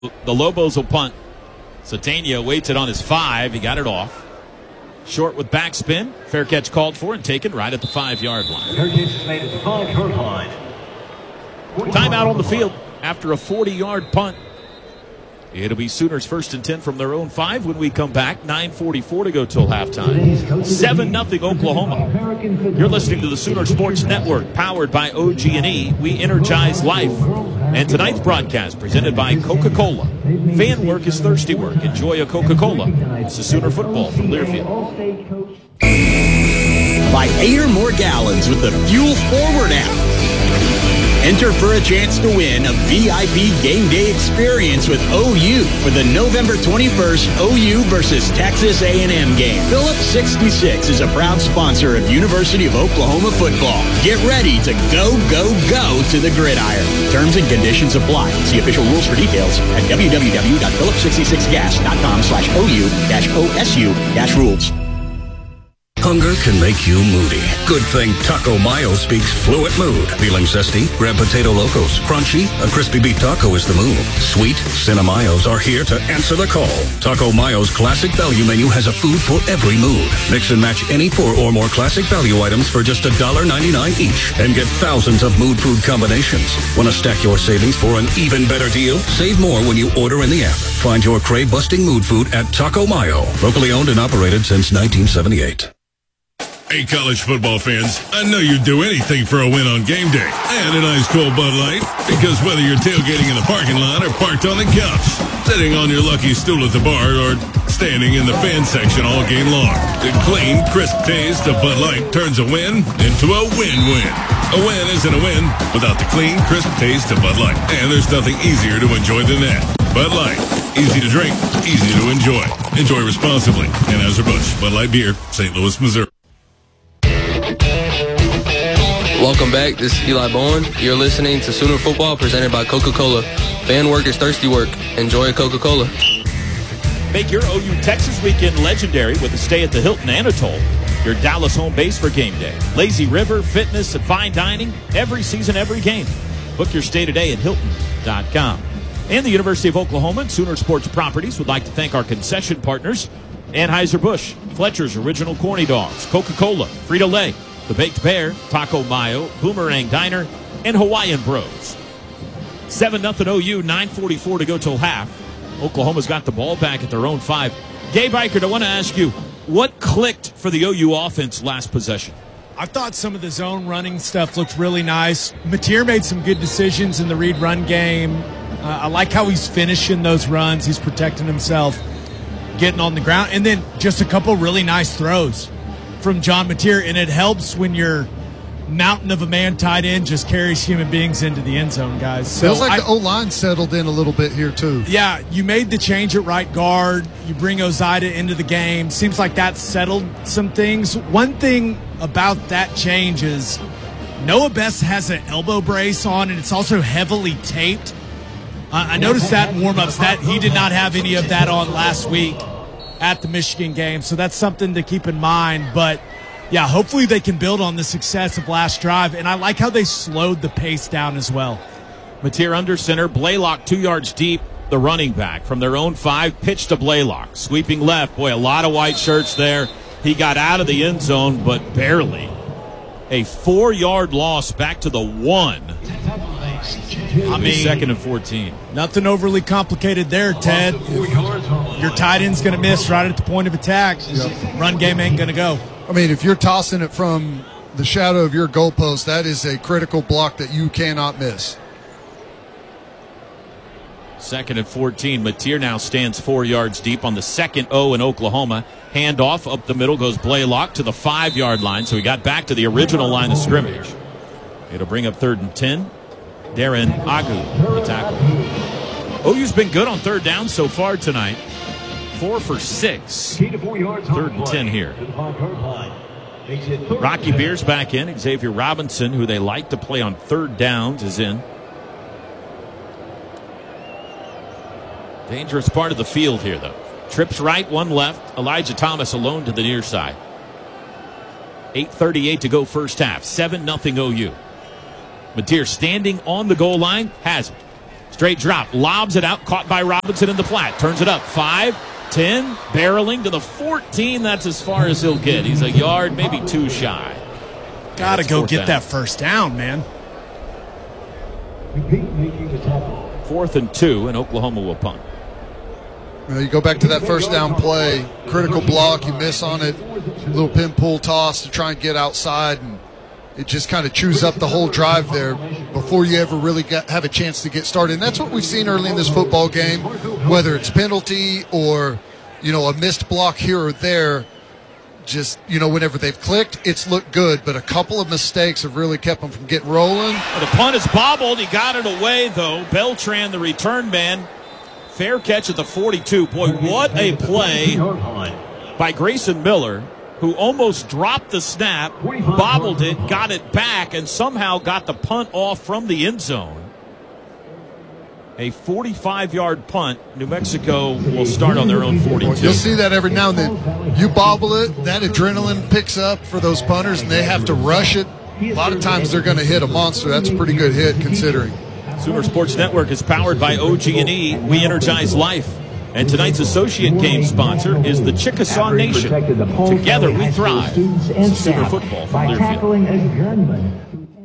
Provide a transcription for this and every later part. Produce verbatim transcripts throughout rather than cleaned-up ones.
The Lobos will punt. Satania waits it on his five. He got it off. Short with backspin. Fair catch called for and taken right at the five-yard line. Timeout on the field after a forty-yard punt. It'll be Sooners first and ten from their own five when we come back. nine forty-four to go till halftime. seven nothing Oklahoma. You're listening to the Sooner Sports Network, powered by O G and E. We energize life. And tonight's broadcast presented by Coca-Cola. Fan work is thirsty work. Enjoy a Coca-Cola. This is Sooner football from Learfield. Buy eight or more gallons with the Fuel Forward app. Enter for a chance to win a V I P game day experience with O U for the November twenty-first O U versus Texas A and M game. Phillips sixty-six is a proud sponsor of University of Oklahoma football. Get ready to go, go, go to the gridiron. Terms and conditions apply. See official rules for details at w w w dot phillips sixty-six gas dot com slash O U dash O S U dash rules. Hunger can make you moody. Good thing Taco Mayo speaks fluent mood. Feeling zesty? Grab Potato Locos. Crunchy? A crispy beef taco is the move. Sweet? Cinemayos are here to answer the call. Taco Mayo's classic value menu has a food for every mood. Mix and match any four or more classic value items for just one dollar ninety-nine each and get thousands of mood food combinations. Want to stack your savings for an even better deal? Save more when you order in the app. Find your crave-busting mood food at Taco Mayo. Locally owned and operated since nineteen seventy-eight. Hey, college football fans, I know you'd do anything for a win on game day and an ice cold Bud Light, because whether you're tailgating in the parking lot or parked on the couch, sitting on your lucky stool at the bar, or standing in the fan section all game long, the clean, crisp taste of Bud Light turns a win into a win-win. A win isn't a win without the clean, crisp taste of Bud Light, and there's nothing easier to enjoy than that. Bud Light, easy to drink, easy to enjoy. Enjoy responsibly. Anheuser-Busch, Bud Light Beer, Saint Louis, Missouri. Welcome back. This is Eli Bowen. You're listening to Sooner Football presented by Coca-Cola. Fan work is thirsty work. Enjoy a Coca-Cola. Make your O U Texas weekend legendary with a stay at the Hilton Anatole, your Dallas home base for game day. Lazy River, fitness, and fine dining every season, every game. Book your stay today at Hilton dot com. And the University of Oklahoma and Sooner Sports Properties would like to thank our concession partners, Anheuser-Busch, Fletcher's Original Corny Dogs, Coca-Cola, Frito-Lay, The Baked Bear, Taco Mayo, Boomerang Diner, and Hawaiian Bros. seven nothing O U, nine forty-four to go till half. Oklahoma's got the ball back at their own five. Gabe Eichert, I want to ask you, what clicked for the O U offense last possession? I thought some of the zone running stuff looked really nice. Mateer made some good decisions in the read run game. Uh, I like how he's finishing those runs. He's protecting himself, getting on the ground, and then just a couple really nice throws from John Mateer, and it helps when your mountain of a man tight end just carries human beings into the end zone, guys. So Feels like I, the O-line settled in a little bit here, too. Yeah, you made the change at right guard. You bring Ozida into the game. Seems like that settled some things. One thing about that change is Noah Best has an elbow brace on, and it's also heavily taped. Uh, I noticed that in warm-ups. That he did not have any of that on last week at the Michigan game, so that's something to keep in mind. But, yeah, hopefully they can build on the success of last drive, and I like how they slowed the pace down as well. Mateer under center, Blaylock two yards deep, the running back from their own five, pitch to Blaylock, sweeping left. Boy, a lot of white shirts there. He got out of the end zone, but barely. A four-yard loss back to the one. I mean, second and fourteen. Nothing overly complicated there, Ted. Your tight end's going to miss right at the point of attack. Yep. Run game ain't going to go. I mean, if you're tossing it from the shadow of your goalpost, that is a critical block that you cannot miss. Second and fourteen. Mateer now stands four yards deep on the second O in Oklahoma. Handoff up the middle goes Blaylock to the five-yard line, so he got back to the original line of scrimmage. It'll bring up third and ten. Darren Agu, the tackle. O U's been good on third down so far tonight. Four for six. Third and ten here. Rocky Beers back in. Xavier Robinson, who they like to play on third downs, is in. Dangerous part of the field here, though. Trips right, one left. Elijah Thomas alone to the near side. eight thirty-eight to go first half. seven nothing O U. Mateer standing on the goal line, has it. Straight drop, lobs it out, caught by Robinson in the flat. Turns it up, five, ten, barreling to the fourteen. That's as far as he'll get. He's a yard, maybe two shy. Got to go get down. that first down, man. Fourth and two, and Oklahoma will punt. You know, you go back to that first down play, critical block, you miss on it, little pin pull toss to try and get outside, and it just kind of chews up the whole drive there before you ever really get, have a chance to get started. And that's what we've seen early in this football game, whether it's penalty or, you know, a missed block here or there. Just, you know, whenever they've clicked, it's looked good, but a couple of mistakes have really kept them from getting rolling. The punt is bobbled. He got it away, though. Beltran, the return man, fair catch at the forty-two. Boy, what a play by Grayson Miller, who almost dropped the snap, bobbled it, got it back, and somehow got the punt off from the end zone. A forty-five-yard punt. New Mexico will start on their own forty-two. You'll see that every now and then. You bobble it, that adrenaline picks up for those punters, and they have to rush it. A lot of times they're going to hit a monster. That's a pretty good hit considering. Sooner Sports Network is powered by O G and E. We energize life. And tonight's associate game sponsor is the Chickasaw Nation. Together we thrive. It's Sooner football from Learfield.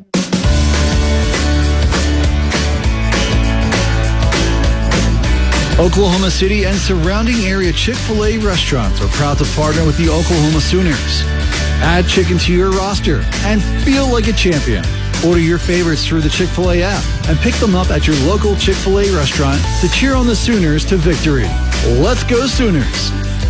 Oklahoma City and surrounding area Chick-fil-A restaurants are proud to partner with the Oklahoma Sooners. Add chicken to your roster and feel like a champion. Order your favorites through the Chick-fil-A app and pick them up at your local Chick-fil-A restaurant to cheer on the Sooners to victory. Let's go Sooners!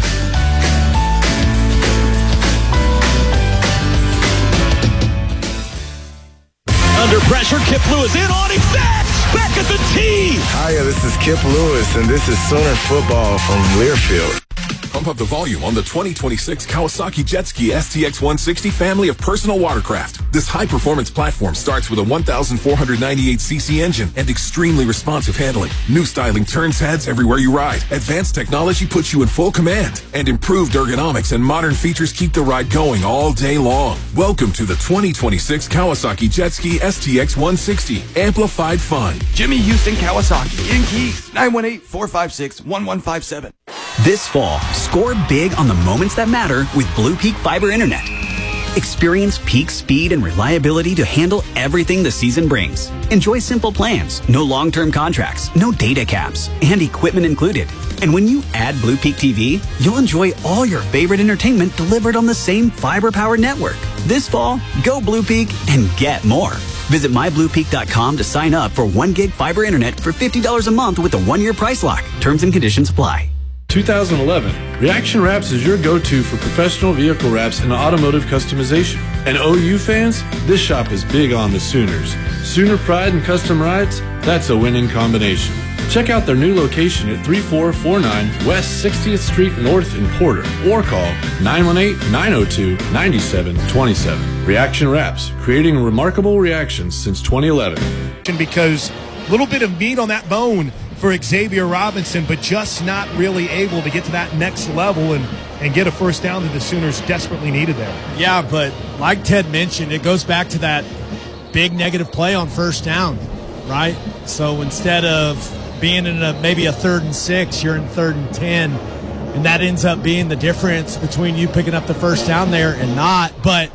Under pressure, Kip Lewis in on him. Back at the tee. Hiya, this is Kip Lewis, and this is Sooner Football from Learfield. Pump up the volume on the twenty twenty-six Kawasaki Jet Ski S T X one sixty family of personal watercraft. This high-performance platform starts with a one thousand four hundred ninety-eight c c engine and extremely responsive handling. New styling turns heads everywhere you ride. Advanced technology puts you in full command. And improved ergonomics and modern features keep the ride going all day long. Welcome to the twenty twenty-six Kawasaki Jet Ski S T X one sixty. Amplified fun. Jimmy Houston Kawasaki in Keys. nine one eight, four five six, one one five seven. This fall, score big on the moments that matter with Blue Peak Fiber Internet. Experience peak speed and reliability to handle everything the season brings. Enjoy simple plans, no long-term contracts, no data caps, and equipment included. And when you add Blue Peak T V, you'll enjoy all your favorite entertainment delivered on the same fiber-powered network. This fall, go Blue Peak and get more. Visit my blue peak dot com to sign up for one gig fiber internet for fifty dollars a month with a one-year price lock. Terms and conditions apply. two thousand eleven, Reaction Wraps is your go-to for professional vehicle wraps and automotive customization. And O U fans, this shop is big on the Sooners. Sooner pride and custom rides, that's a winning combination. Check out their new location at thirty-four forty-nine West sixtieth Street North in Porter or call nine one eight, nine oh two, nine seven two seven. Reaction Wraps, creating remarkable reactions since twenty eleven. Because a little bit of meat on that bone for Xavier Robinson, but just not really able to get to that next level and, and get a first down that the Sooners desperately needed there. Yeah, but like Ted mentioned, it goes back to that big negative play on first down, right? So instead of being in a, maybe a third and six, you're in third and ten, and that ends up being the difference between you picking up the first down there and not. But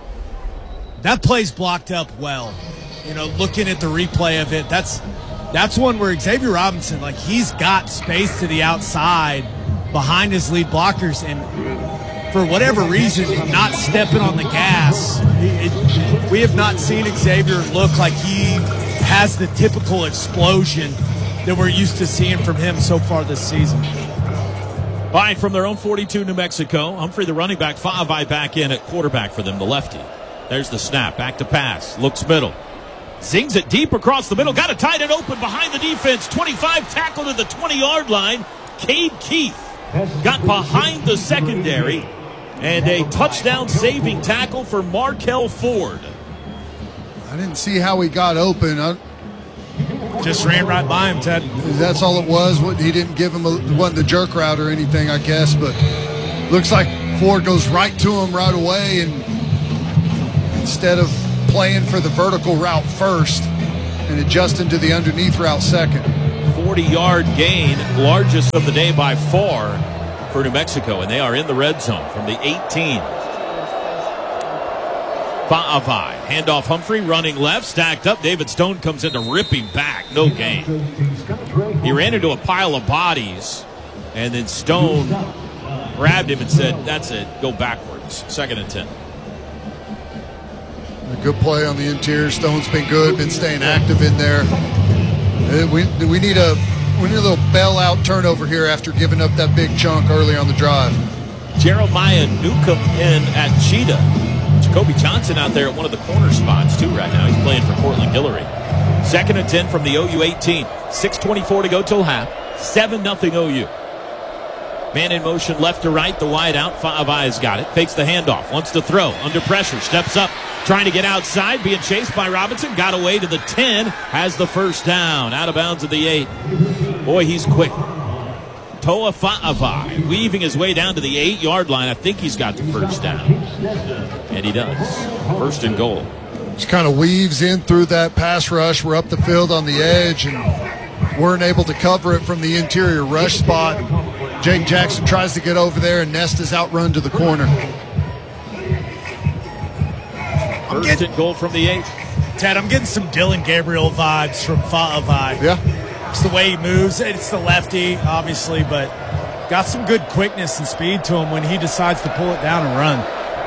that play's blocked up well. You know, looking at the replay of it, that's that's one where Xavier Robinson, like, he's got space to the outside behind his lead blockers, and for whatever reason, not stepping on the gas. It, it, we have not seen Xavier look like he has the typical explosion that we're used to seeing from him so far this season. All right, from their own forty-two, New Mexico, Humphrey, the running back, Favai back in at quarterback for them, the lefty. There's the snap, back to pass, looks middle. Zings it deep across the middle, got it tight and open behind the defense. twenty-five tackled at the twenty-yard line. Cade Keith got behind the secondary, and a touchdown-saving tackle for Markel Ford. I didn't see how he got open. I, Just ran right by him, Ted. That's all it was. He didn't give him a, wasn't the jerk route or anything, I guess, but looks like Ford goes right to him right away, and instead of playing for the vertical route first and adjusting to the underneath route second. forty-yard gain, largest of the day by far for New Mexico, and they are in the red zone from the eighteen. Fa'avai, handoff Humphrey, running left, stacked up. David Stone comes in to rip him back. No gain. He ran into a pile of bodies, and then Stone grabbed him and said, that's it, go backwards. Second and ten. A good play on the interior. Stone's been good, been staying active in there. We, we need a we need a little bail-out turnover here after giving up that big chunk early on the drive. Jeremiah Newcomb in at Cheetah. Jacoby Johnson out there at one of the corner spots, too, right now. He's playing for Cortland Guillory. Second and ten from the O U eighteen. six twenty-four to go till half. seven nothing O U. Man in motion left to right. The wide out. Fa'avai's got it. Fakes the handoff. Wants to throw. Under pressure. Steps up. Trying to get outside. Being chased by Robinson. Got away to the ten. Has the first down. Out of bounds at the eight. Boy, he's quick. Toa Fa'avai weaving his way down to the eight-yard line. I think he's got the first down. And he does. First and goal. Just kind of weaves in through that pass rush. We're up the field on the edge and weren't able to cover it from the interior rush spot. Jake Jackson tries to get over there and Nest is outrun to the corner. First getting, and goal from the eight. Ted, I'm getting some Dylan Gabriel vibes from Fa'avai. Yeah. It's the way he moves. It's the lefty, obviously, but got some good quickness and speed to him when he decides to pull it down and run.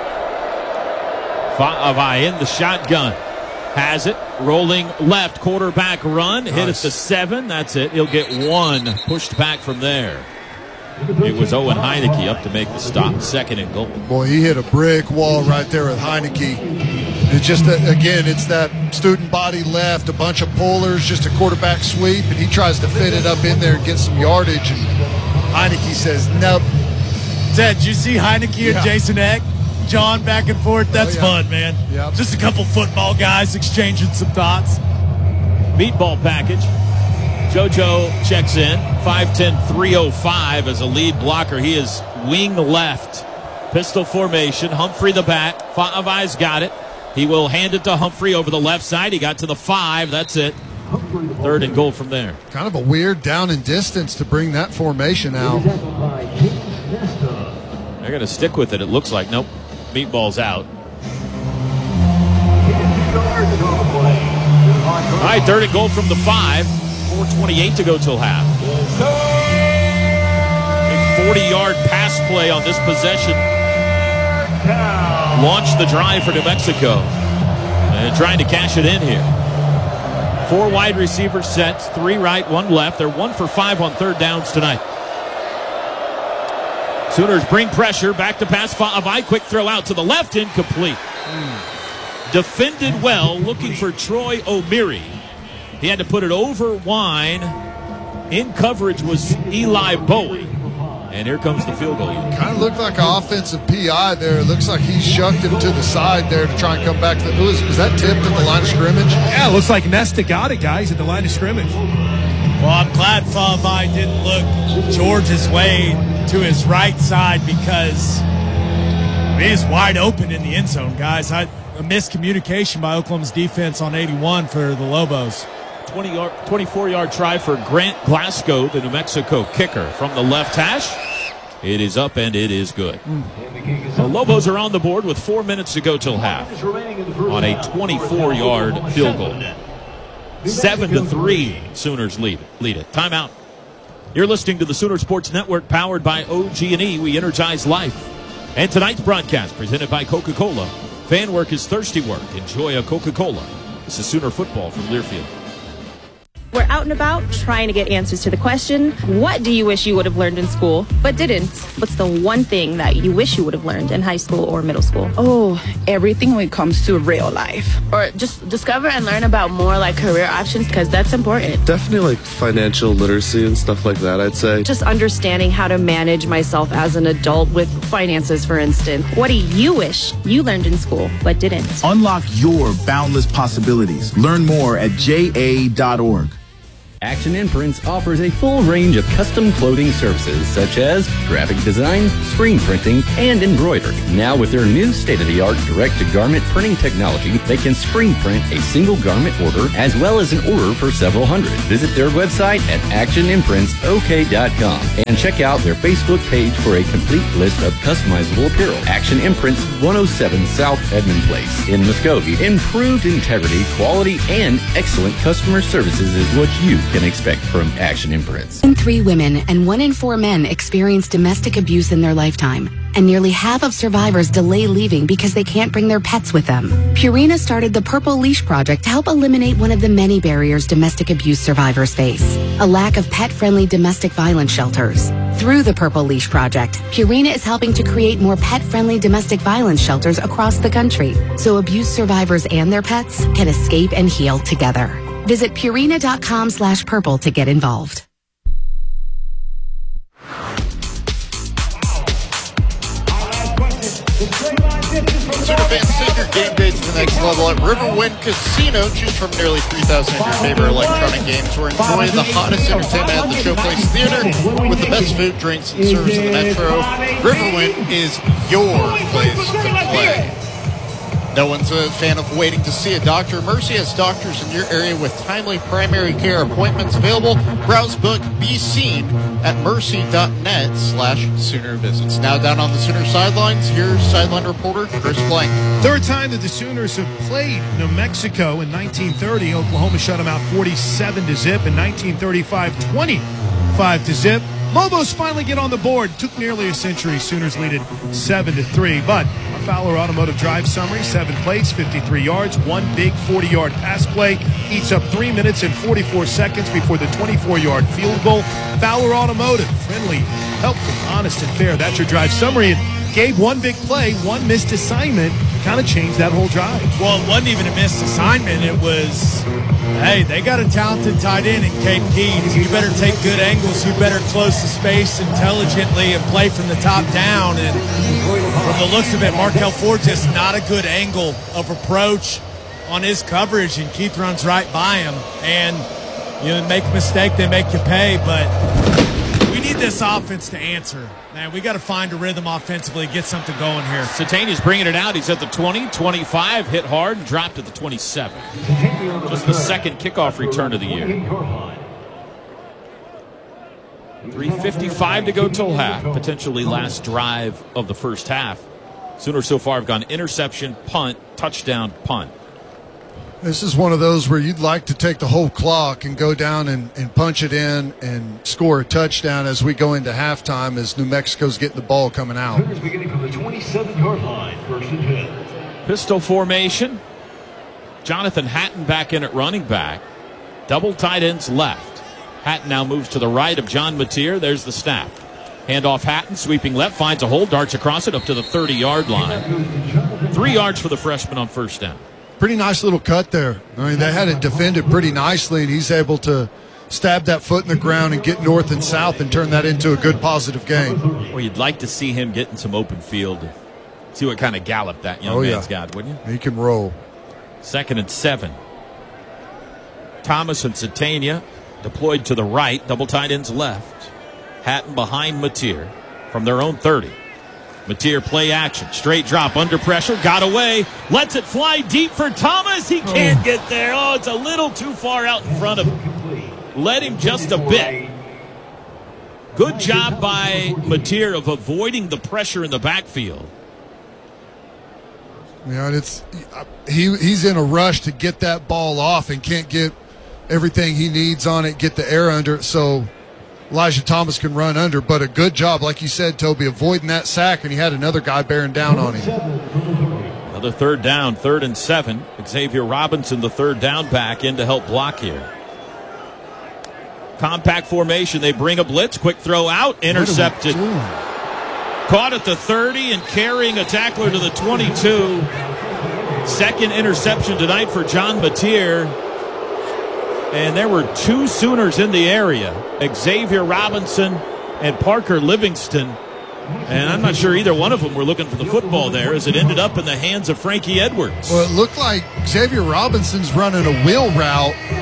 Fa'avai in the shotgun. Has it. Rolling left. Quarterback run. Nice. Hit at the seven. That's it. He'll get one. Pushed back from there. It was Owen Heineke up to make the stop. Second and goal. Boy, he hit a brick wall right there with Heineke. It's just, that, again, it's that student body left, a bunch of pullers, just a quarterback sweep, and he tries to fit it up in there and get some yardage, and Heineke says, nope. Ted, did you see Heineke yeah. and Jason Eck? John back and forth? That's oh, yeah. fun, man. Yep. Just a couple football guys exchanging some thoughts. Meatball package. JoJo checks in. five ten, three oh five as a lead blocker. He is wing left. Pistol formation. Humphrey the back. Fa'avai's got it. He will hand it to Humphrey over the left side. He got to the five. That's it. Third and goal from there. Kind of a weird down and distance to bring that formation out. They're going to stick with it, it looks like. Nope. Meatball's out. All right, third and goal from the five. four twenty-eight to go till half. Big forty-yard pass play on this possession. Launched the drive for New Mexico. And trying to cash it in here. Four wide receiver sets, three right, one left. They're one for five on third downs tonight. Sooners bring pressure. Back to pass. Fa'avai, quick throw out to the left. Incomplete. Mm. Defended well, looking for Troy O'Meary. He had to put it over Wine. In coverage was Eli Bowie. And here comes the field goal. Kind of looked like an offensive P I there. It looks like he shucked him to the side there to try and come back to the. Was, was that tipped at the line of scrimmage? Yeah, it looks like Nesta got it, guys, at the line of scrimmage. Well, I'm glad Fa'avai didn't look George's way to his right side because he is wide open in the end zone, guys. I, a miscommunication by Oklahoma's defense on eighty-one for the Lobos. twenty-four-yard try for Grant Glasgow, the New Mexico kicker. From the left hash, it is up and it is good. Mm. The Lobos are on the board with four minutes to go till half on a twenty-four-yard field goal. Seven to three, Sooners lead, lead it. Timeout. You're listening to the Sooner Sports Network, powered by O G and E. We energize life. And tonight's broadcast presented by Coca-Cola. Fan work is thirsty work. Enjoy a Coca-Cola. This is Sooner football from Learfield. We're out and about trying to get answers to the question, what do you wish you would have learned in school but didn't? What's the one thing that you wish you would have learned in high school or middle school? Oh, everything when it comes to real life. Or just discover and learn about more like career options, because that's important. Definitely like financial literacy and stuff like that, I'd say. Just understanding how to manage myself as an adult with finances, for instance. What do you wish you learned in school but didn't? Unlock your boundless possibilities. Learn more at J A dot org. Action Imprints offers a full range of custom clothing services such as graphic design, screen printing, and embroidery. Now with their new state-of-the-art direct-to-garment printing technology, they can screen print a single garment order as well as an order for several hundred. Visit their website at action imprints o k dot com and check out their Facebook page for a complete list of customizable apparel. Action Imprints, one oh seven South Edmond Place in Muskogee. Improved integrity, quality, and excellent customer services is what you can expect from Action Imprints. In three women and one in four men experience domestic abuse in their lifetime, and nearly half of survivors delay leaving because they can't bring their pets with them. Purina started the Purple Leash Project to help eliminate one of the many barriers domestic abuse survivors face, a lack of pet-friendly domestic violence shelters. Through the Purple Leash Project, Purina is helping to create more pet-friendly domestic violence shelters across the country, so abuse survivors and their pets can escape and heal together. Visit Purina.com slash purple to get involved. Sooner fans, take your game day to the next level at Riverwind Casino. Choose from nearly three thousand of your favorite electronic games or enjoy the hottest entertainment at the Showplace Theater with the best food, drinks, and service in the metro. Riverwind is your place to play. No one's a fan of waiting to see a doctor. Mercy has doctors in your area with timely primary care appointments available. Browse, book, be seen at mercy.net slash Sooner visits. Now down on the Sooner sidelines, here's sideline reporter Chris Blank. Third time that the Sooners have played New Mexico. In nineteen thirty, Oklahoma shut them out forty-seven to zip. In nineteen thirty-five, twenty-five to zip. Lobos finally get on the board. Took nearly a century. Sooners lead it seven to three. But a Fowler Automotive Drive summary: seven plays, fifty-three yards, one big forty-yard pass play. Eats up three minutes and forty-four seconds before the twenty-four-yard field goal. Fowler Automotive, friendly, helpful, honest, and fair. That's your drive summary. And Gabe, one big play, one missed assignment, kind of changed that whole drive. Well, it wasn't even a missed assignment. It was, hey, they got a talented tight end in Cade Keys. You better take good angles. You better close the space intelligently and play from the top down. And from the looks of it, Markel Ford just not a good angle of approach on his coverage, and Keith runs right by him. And you know, make a mistake, they make you pay. But we need this offense to answer. Man, we got to find a rhythm offensively, get something going here. Satania's bringing it out. He's at the twenty, twenty-five, hit hard, and dropped at the twenty-seven. Just the second kickoff return of the year. three fifty-five to go till half. Potentially last drive of the first half. Sooners so far have gone interception, punt, touchdown, punt. This is one of those where you'd like to take the whole clock and go down and, and punch it in and score a touchdown as we go into halftime as New Mexico's getting the ball coming out. Beginning from the twenty-seven-yard line, first and ten. Pistol formation. Jonathan Hatton back in at running back. Double tight ends left. Hatton now moves to the right of John Mateer. There's the snap. Handoff Hatton, sweeping left, finds a hole, darts across it up to the thirty-yard line. Three yards for the freshman on first down. Pretty nice little cut there. I mean, they had it defended pretty nicely, and he's able to stab that foot in the ground and get north and south and turn that into a good positive game. Well, you'd like to see him get in some open field. See what kind of gallop that young oh, man's yeah. got, wouldn't you? He can roll. Second and seven. Thomas and Satania deployed to the right, double tight ends left. Hatton behind Mateer from their own thirty. Mateer play action, straight drop, under pressure, got away, lets it fly deep for Thomas. He can't oh. get there. Oh, it's a little too far out in front of him. Let him just a bit. Good job by Mateer of avoiding the pressure in the backfield. Yeah, and it's he he's in a rush to get that ball off and can't get everything he needs on it, get the air under it, so Elijah Thomas can run under. But a good job, like you said, Toby, avoiding that sack, and he had another guy bearing down on him. Another third down, third and seven. Xavier Robinson, the third down back, in to help block here. Compact formation, they bring a blitz, quick throw out, intercepted. Caught at the thirty and carrying a tackler to the twenty-two. Second interception tonight for John Mateer. And there were two Sooners in the area, Xavier Robinson and Parker Livingston. And I'm not sure either one of them were looking for the football there as it ended up in the hands of Frankie Edwards. Well, it looked like Xavier Robinson's running a wheel route,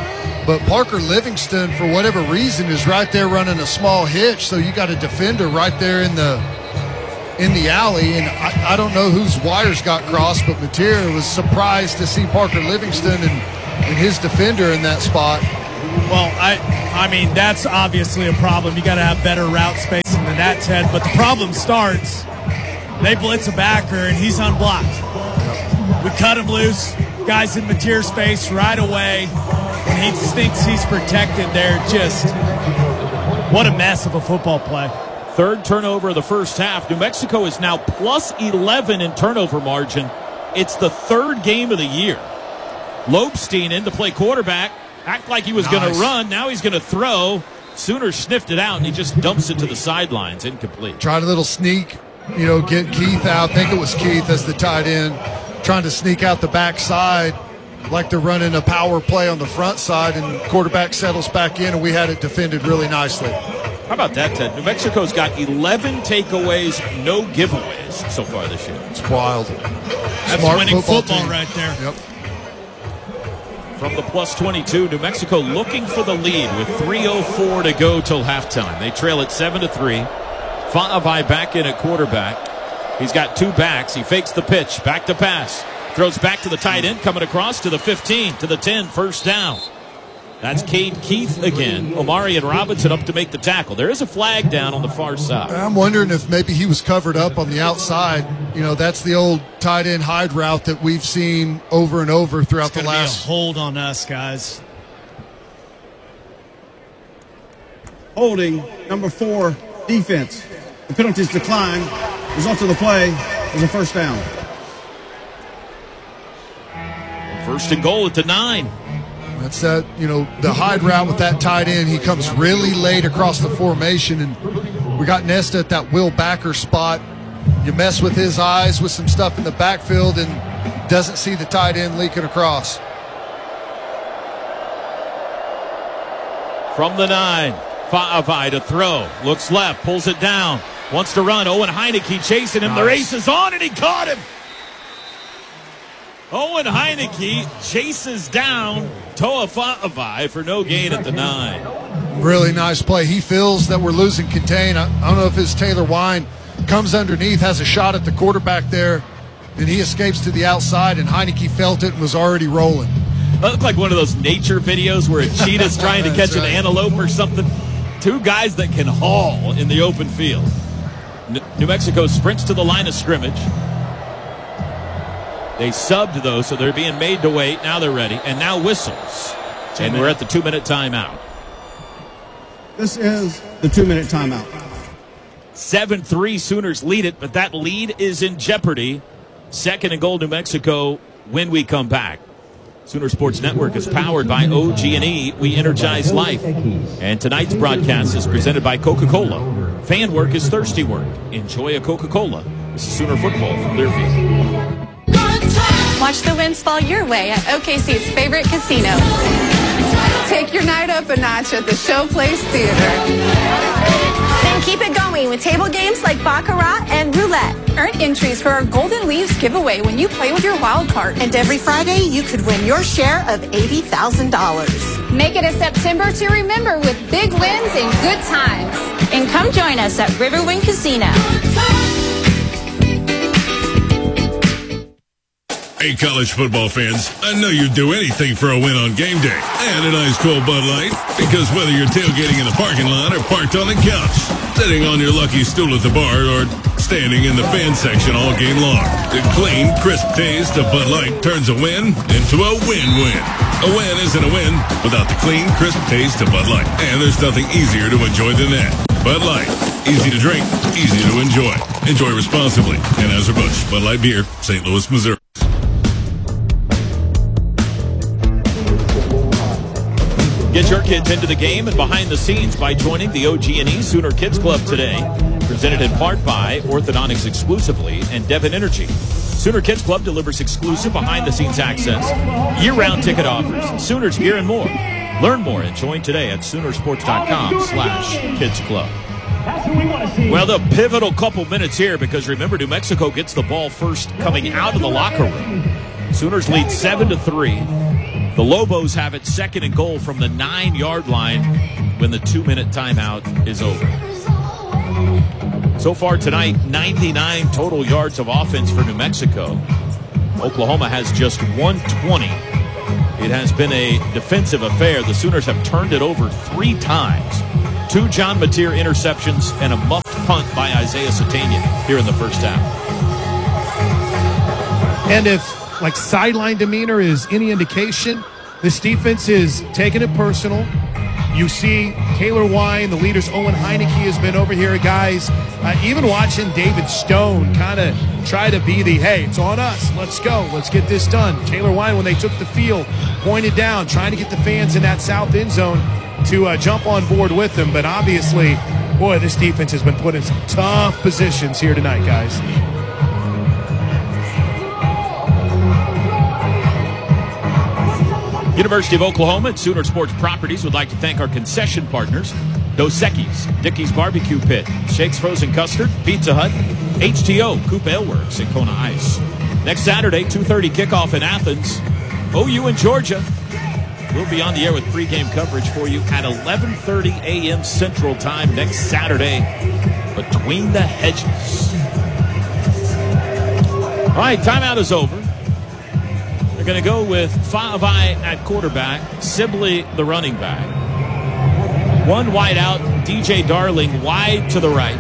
But Parker Livingston, for whatever reason, is right there running a small hitch. So you got a defender right there in the in the alley. And I, I don't know whose wires got crossed, but Mateer was surprised to see Parker Livingston and, and his defender in that spot. Well, I I mean, that's obviously a problem. You got to have better route spacing than that, Ted. But the problem starts, they blitz a backer, and he's unblocked. We cut him loose. Guys in Mateer's space right away. When he thinks he's protected there, just what a mess of a football play. Third turnover of the first half. New Mexico is now plus eleven in turnover margin. It's the third game of the year. Lobstein in to play quarterback. Act like he was nice. going to run. Now he's going to throw. Sooners sniffed it out, and he just dumps it to the sidelines. Incomplete. Tried a little sneak, you know, get Keith out. I think it was Keith as the tight end, trying to sneak out the backside like they're running a power play on the front side, and quarterback settles back in, and we had it defended really nicely. How about that, Ted? New Mexico's got eleven takeaways, no giveaways so far this year. It's wild. That's Smart winning football, football team. right there. Yep. From the plus twenty-two, New Mexico looking for the lead with three oh four to go till halftime. They trail at seven to three. Fa'avai back in at quarterback. He's got two backs. He fakes the pitch. Back to pass. Throws back to the tight end, coming across to the fifteen, to the ten, first down. That's Cade Keith again. Omari and Robinson up to make the tackle. There is a flag down on the far side. I'm wondering if maybe he was covered up on the outside. You know, that's the old tight end hide route that we've seen over and over throughout It's the last. Be a hold on us, guys. Holding, number four, defense. The penalties decline. Result of the play is a first down. First and goal at the nine. That's that, you know, the hide route with that tight end. He comes really late across the formation, and we got Nesta at that Will Backer spot. You mess with his eyes with some stuff in the backfield and doesn't see the tight end leaking across. From the nine, Fa'avai to throw. Looks left, pulls it down. Wants to run. Owen Heineke chasing him. Nice. The race is on, and he caught him. Owen Heineke chases down Toa Fa'avai for no gain at the nine. Really nice play. He feels that we're losing contain. I, I don't know if it's Taylor Wine comes underneath, has a shot at the quarterback there, and he escapes to the outside, and Heineke felt it and was already rolling. That looked like one of those nature videos where a cheetah's trying to catch right. an antelope or something. Two guys that can haul in the open field. New Mexico sprints to the line of scrimmage. They subbed, though, so they're being made to wait. Now they're ready. And now whistles. And we're at the two-minute timeout. This is the two-minute timeout. seven three Sooners lead it, but that lead is in jeopardy. Second and goal, New Mexico, when we come back. Sooner Sports Network is powered by O G and E. We energize life. And tonight's broadcast is presented by Coca-Cola. Fan work is thirsty work. Enjoy a Coca-Cola. This is Sooner Football from Learfield. Watch the wins fall your way at O K C's favorite casino. Take your night up a notch at the Showplace Theater. Then keep it going with table games like Baccarat and Roulette. Earn entries for our Golden Leaves giveaway when you play with your wild card. And every Friday, you could win your share of eighty thousand dollars. Make it a September to remember with big wins and good times. And come join us at Riverwind Casino. Hey, college football fans, I know you'd do anything for a win on game day. And an ice cold Bud Light, because whether you're tailgating in the parking lot or parked on the couch, sitting on your lucky stool at the bar, or standing in the fan section all game long, the clean, crisp taste of Bud Light turns a win into a win-win. A win isn't a win without the clean, crisp taste of Bud Light. And there's nothing easier to enjoy than that. Bud Light. Easy to drink, easy to enjoy. Enjoy responsibly. Anheuser-Busch, Bud Light Beer, Saint Louis, Missouri. Get your kids into the game and behind the scenes by joining the O G and E Sooner Kids Club today. Presented in part by Orthodontics Exclusively and Devon Energy. Sooner Kids Club delivers exclusive behind-the-scenes access, year-round ticket offers, Sooners gear, and more. Learn more and join today at Soonersports.com slash Kids Club. Well, the pivotal couple minutes here, because remember, New Mexico gets the ball first coming out of the locker room. Sooners lead seven to three. The Lobos have it second and goal from the nine-yard line when the two-minute timeout is over. So far tonight, ninety-nine total yards of offense for New Mexico. Oklahoma has just one twenty. It has been a defensive affair. The Sooners have turned it over three times. Two John Mateer interceptions and a muffed punt by Isaiah Satania here in the first half. And if like sideline demeanor is any indication, this defense is taking it personal. You see Taylor Wine, the leaders, Owen Heineke has been over here, guys. Uh, even watching David Stone kind of try to be the, hey, it's on us. Let's go. Let's get this done. Taylor Wine, when they took the field, pointed down, trying to get the fans in that south end zone to uh, jump on board with them. But obviously, boy, this defense has been put in some tough positions here tonight, guys. University of Oklahoma and Sooner Sports Properties would like to thank our concession partners, Dos Equis, Dickey's Barbecue Pit, Shake's Frozen Custard, Pizza Hut, H T O, Coupe Ale Works, and Kona Ice. Next Saturday, two thirty kickoff in Athens. O U in Georgia. We'll be on the air with pregame coverage for you at eleven thirty a.m. Central Time next Saturday between the hedges. All right, timeout is over. We're going to go with Fa'avai at quarterback, Sibley the running back. One wide out, D J Darling wide to the right.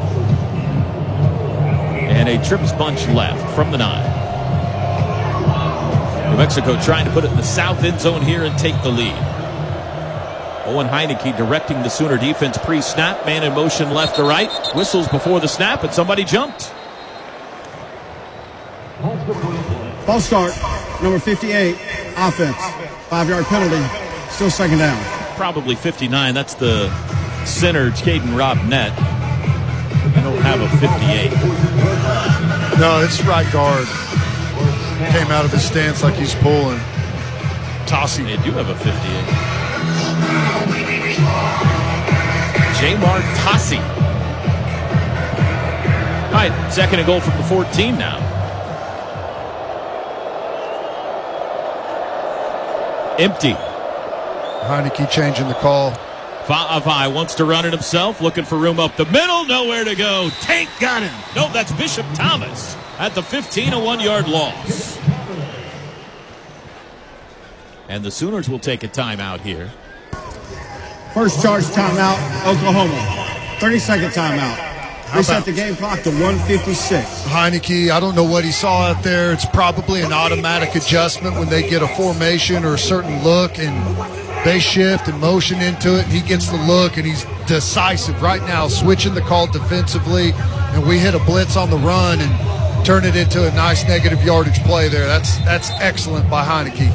And a trips bunch left from the nine. New Mexico trying to put it in the south end zone here and take the lead. Owen Heineke directing the Sooner defense pre-snap. Man in motion left to right. Whistles before the snap, and somebody jumped. Ball start, number fifty-eight, offense. Five-yard penalty, still second down. Probably fifty-nine. That's the center, Caden Robnett. I don't have a fifty-eight. No, it's right guard. Came out of his stance like he's pulling. Tossie. They do have a fifty-eight. Jamar Tossie. All right, second and goal from the fourteen now. Empty. Heineke changing the call. Fa'avai wants to run it himself, looking for room up the middle, nowhere to go. Tank got him. No, that's Bishop Thomas at the fifteen, a one-yard loss. And the Sooners will take a timeout here. First charge timeout, Oklahoma. thirty-second timeout. Reset the game clock to one fifty-six. Heineke, I don't know what he saw out there. It's probably an automatic adjustment when they get a formation or a certain look, and they shift and motion into it. He gets the look, and he's decisive right now, switching the call defensively, and we hit a blitz on the run and turn it into a nice negative yardage play there. That's that's excellent by Heineke.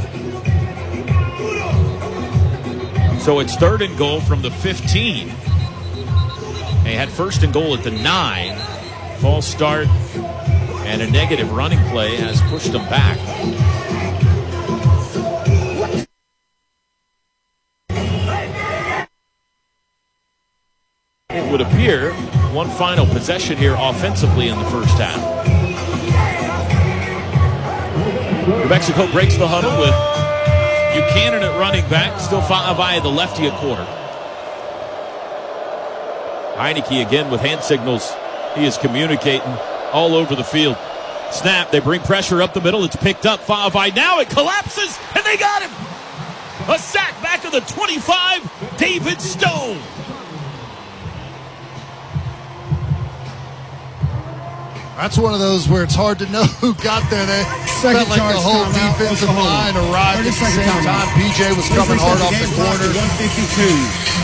So it's third and goal from the fifteen. They had first and goal at the nine. False start and a negative running play has pushed them back. It would appear one final possession here offensively in the first half. New Mexico breaks the huddle with Buchanan at running back, still Fa'avai the lefty at quarter. Heineke again with hand signals. He is communicating all over the field. Snap, they bring pressure up the middle. It's picked up. Fa'avai now, it collapses, and they got him. A sack back of the twenty-five, David Stone. That's one of those where it's hard to know who got there. They Second felt like the whole defensive line arrived at the same time. P J was coming hard off the corner. one fifty-two.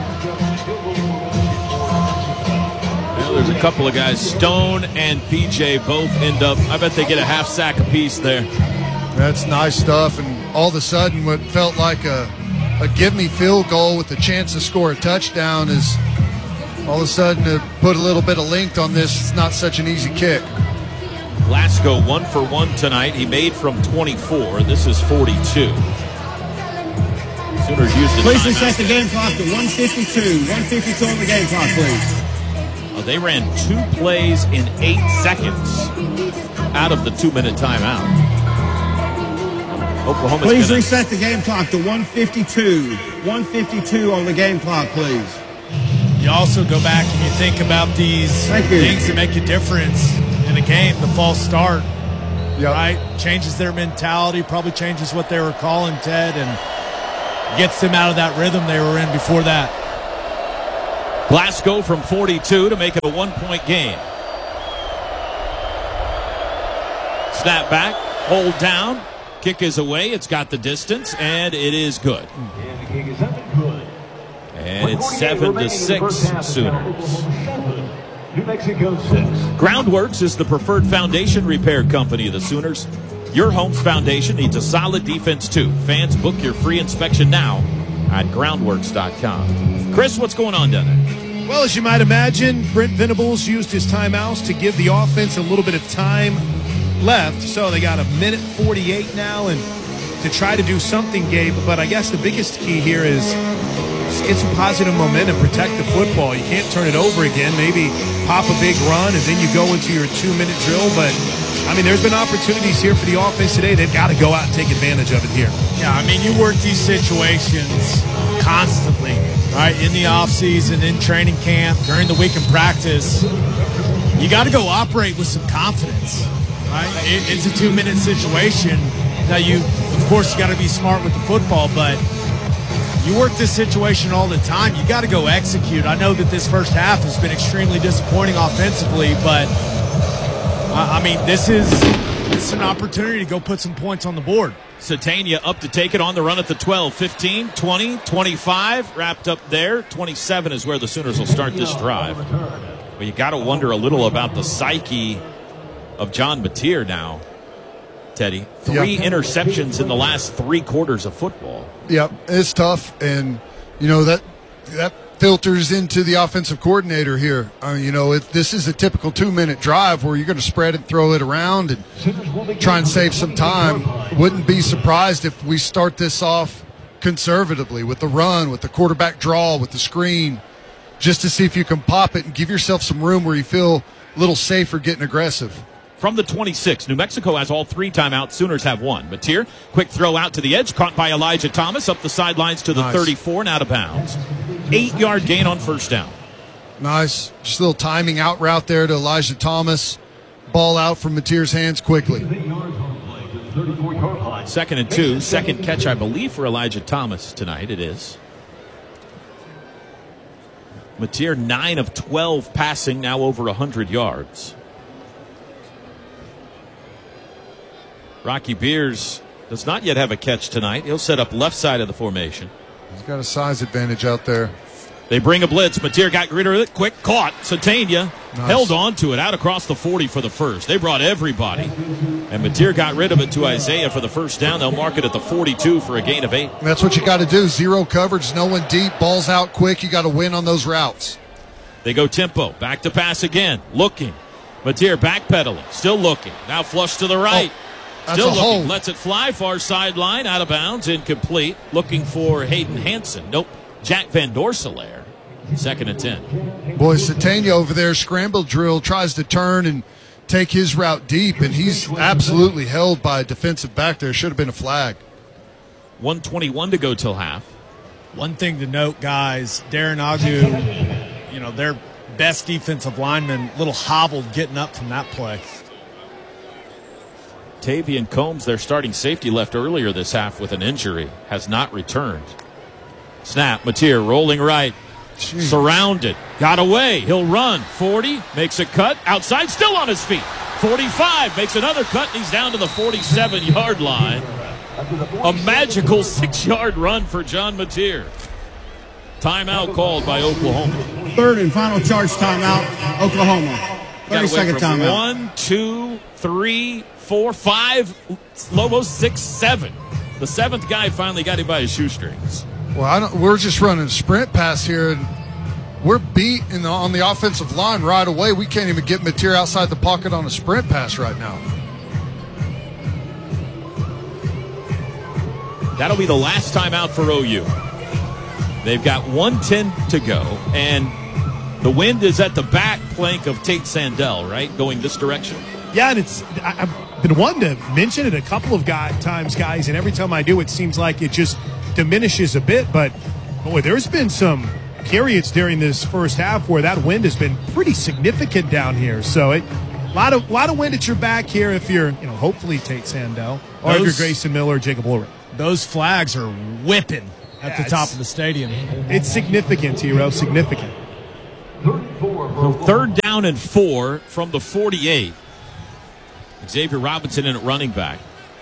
There's a couple of guys, Stone and P J, both end up, I bet they get a half sack apiece there. That's nice stuff, and all of a sudden what felt like a, a give-me field goal with a chance to score a touchdown is all of a sudden to put a little bit of length on this. It's not such an easy kick. Glasgow one for one tonight. He made from twenty-four. This is forty-two. Sooners used the Please timeout. reset the game clock to one fifty-two. one fifty-two on the game clock, please. They ran two plays in eight seconds out of the two-minute timeout. Oklahoma's Please gonna... reset the game clock to one fifty-two. one fifty-two on the game clock, please. You also go back and you think about these things that make a difference in a game. The false start, yep. right? Changes their mentality, probably changes what they were calling, Ted, and gets them out of that rhythm they were in before that. Glasgow from forty-two to make it a one-point game. Snap back, hold down, kick is away. It's got the distance, and it is good. And the kick is up and good. And it's seven to six Sooners. New Mexico six. Groundworks is the preferred foundation repair company of the Sooners. Your home's foundation needs a solid defense too. Fans, book your free inspection now at groundworks dot com. Chris, what's going on down there? Well, as you might imagine, Brent Venables used his timeouts to give the offense a little bit of time left. So they got a minute forty-eight now, and to try to do something, Gabe. But I guess the biggest key here is just get some positive momentum, protect the football. You can't turn it over again. Maybe pop a big run, and then you go into your two-minute drill. But, I mean, there's been opportunities here for the offense today. They've got to go out and take advantage of it here. Yeah, I mean, you work these situations constantly, right, in the offseason, in training camp, during the week in practice. You got to go operate with some confidence, right? It, it's a two-minute situation. Now, you, of course, you got to be smart with the football, but you work this situation all the time. You got to go execute. I know that this first half has been extremely disappointing offensively, but uh, I mean, this is this is an opportunity to go put some points on the board. Satania up to take it on the run at the twelve, fifteen, twenty, twenty-five, wrapped up there. twenty-seven is where the Sooners will start this drive. But you got to wonder a little about the psyche of John Mateer now, Teddy. Three yep. interceptions in the last three quarters of football. Yep, it's tough, and you know that that filters into the offensive coordinator here. Uh, you know, it, this is a typical two-minute drive where you're going to spread and throw it around and try and save some time. Wouldn't be surprised if we start this off conservatively with the run, with the quarterback draw, with the screen, just to see if you can pop it and give yourself some room where you feel a little safer getting aggressive. From the twenty-six, New Mexico has all three timeouts. Sooners have one. Mateer, quick throw out to the edge, caught by Elijah Thomas, up the sidelines to the nice. thirty-four and out of bounds. Eight-yard gain on first down. Nice. Just a little timing out route there to Elijah Thomas. Ball out from Mateer's hands quickly. Second and two. Second catch, I believe, for Elijah Thomas tonight. It is. Mateer, nine of twelve passing, now over one hundred yards. Rocky Beers does not yet have a catch tonight. He'll set up left side of the formation. He's got a size advantage out there. They bring a blitz. Mateer got rid of it. Quick caught. Satania nice. held on to it out across the forty for the first. They brought everybody. And Mateer got rid of it to Isaiah for the first down. They'll mark it at the forty-two for a gain of eight. That's what you got to do. Zero coverage, no one deep, balls out quick. You got to win on those routes. They go tempo. Back to pass again. Looking. Mateer backpedaling. Still looking. Now flush to the right. Oh. Still looking, hold. lets it fly, far sideline, out of bounds, incomplete. Looking for Hayden Hansen. Nope, Jack Van Dorselaer. Second and ten. Boy, Satania over there, scramble drill, tries to turn and take his route deep, and he's absolutely held by a defensive back there. Should have been a flag. one twenty-one to go till half. One thing to note, guys, Darren Agu, you know, their best defensive lineman, a little hobbled getting up from that play. Tavian Combs, their starting safety, left earlier this half with an injury, has not returned. Snap, Mateer rolling right. Jeez. Surrounded, got away, he'll run. forty, makes a cut, outside, still on his feet. forty-five, makes another cut, and he's down to the forty-seven-yard line. A magical six-yard run for John Mateer. Timeout called by Oklahoma. Third and final charge timeout, Oklahoma. thirty-second timeout. One, two, three, four, five, Lobo, six, seven. The seventh guy finally got him by his shoestrings. Well, I don't, we're just running a sprint pass here, and we're beat in the, on the offensive line right away. We can't even get Mateer outside the pocket on a sprint pass right now. That'll be the last time out for O U. They've got one ten to go, and the wind is at the back plank of Tate Sandell, right, going this direction? Yeah, and it's I, I've been wanting to mention it a couple of guy, times, guys, and every time I do, it seems like it just diminishes a bit. But, boy, there's been some periods during this first half where that wind has been pretty significant down here. So it a lot of lot of wind at your back here if you're, you know, hopefully Tate Sandell or Those, if you're Grayson Miller or Jacob Ulrich. Those flags are whipping at yeah, the top of the stadium. It's significant, T-Row, significant. So third down and four from the forty-eight. Xavier Robinson in at running back.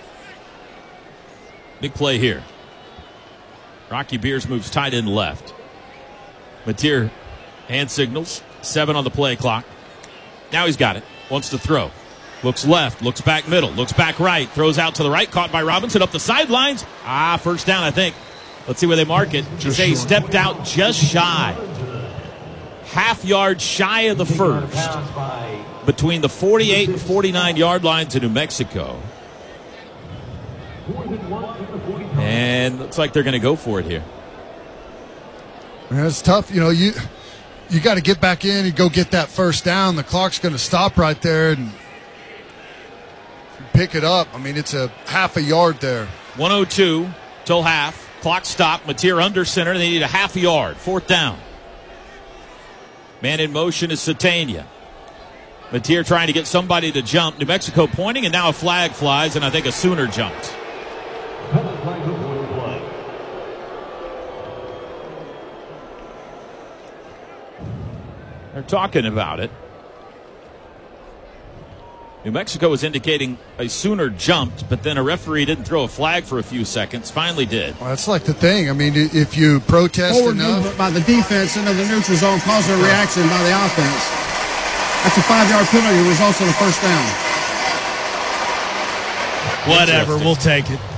Big play here. Rocky Beers moves tight end left. Mateer hand signals. Seven on the play clock. Now he's got it. Wants to throw. Looks left. Looks back middle. Looks back right. Throws out to the right. Caught by Robinson up the sidelines. Ah, first down, I think. Let's see where they mark it. Just say he stepped out just shy. Half yard shy of the first. Between the forty-eight and forty-nine yard lines in New Mexico. And looks like they're going to go for it here. Man, it's tough. You know, you you got to get back in and go get that first down. The clock's going to stop right there and pick it up. I mean, it's a half a yard there. one oh two till half. Clock stop. Mateer under center. They need a half a yard. Fourth down. Man in motion is Satania. Mateer trying to get somebody to jump. New Mexico pointing, and now a flag flies, and I think a Sooner jumped. They're talking about it. New Mexico was indicating a Sooner jumped, but then a referee didn't throw a flag for a few seconds. Finally did. Well, that's like the thing. I mean, if you protest Forward enough. movement by the defense into the neutral zone causing a reaction by the offense. That's a five-yard penalty, results in a first down. Whatever, we'll take it.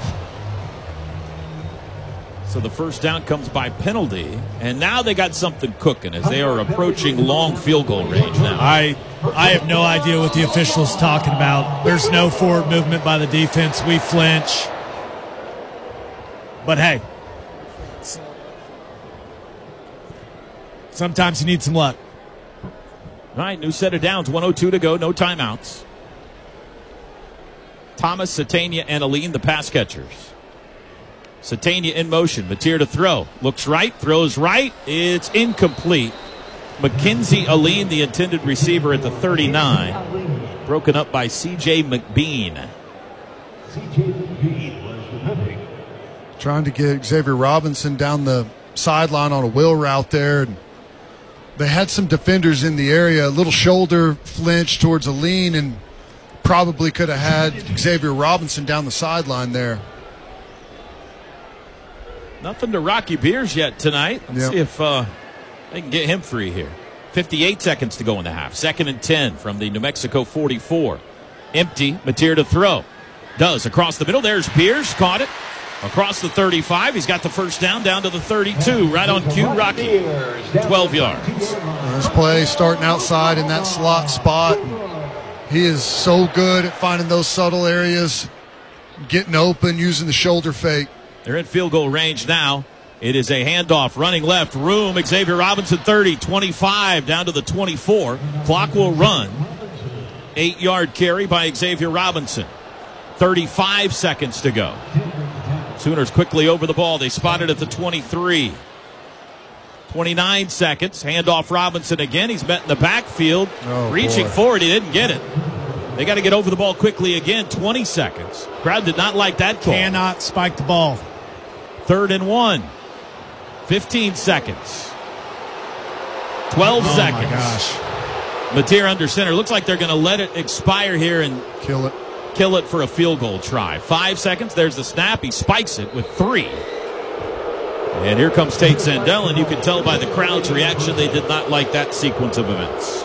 So the first down comes by penalty, and now they got something cooking as they are approaching long field goal range now. I I have no idea what the official's talking about. There's no forward movement by the defense. We flinch. But hey, sometimes you need some luck. All right, new set of downs. one oh two to go, no timeouts. Thomas, Satania, and Aline, the pass catchers. Satania in motion. Mateer to throw. Looks right, throws right. It's incomplete. Mackenzie Aline, the intended receiver at the thirty-nine. Broken up by C J McBean. Trying to get Xavier Robinson down the sideline on a wheel route there. And they had some defenders in the area. A little shoulder flinch towards Aline and probably could have had Xavier Robinson down the sideline there. Nothing to Rocky Beers yet tonight. Let's yep. see if uh, they can get him free here. fifty-eight seconds to go in the half. Second and ten from the New Mexico forty-four. Empty. Mateer to throw. Does across the middle. There's Beers. Caught it. Across the thirty-five. He's got the first down down to the thirty-two. Right on cue. Rocky. twelve yards. This play starting outside in that slot spot. He is so good at finding those subtle areas, getting open, using the shoulder fake. They're in field goal range now. It is a handoff, running left, room. Xavier Robinson thirty, twenty-five, down to the twenty-four. Clock will run. Eight-yard carry by Xavier Robinson. thirty-five seconds to go. Sooners quickly over the ball. They spot it at the twenty-three. twenty-nine seconds. Handoff Robinson again. He's met in the backfield. Oh, Reaching boy. forward. He didn't get it. They got to get over the ball quickly again. twenty seconds. Crowd did not like that call. Cannot spike the ball. Third and one. fifteen seconds. twelve oh seconds. My gosh. Mateer under center. Looks like they're going to let it expire here and kill it. Kill it for a field goal try. Five seconds. There's the snap. He spikes it with three. And here comes Tate Sandell, and you can tell by the crowd's reaction they did not like that sequence of events.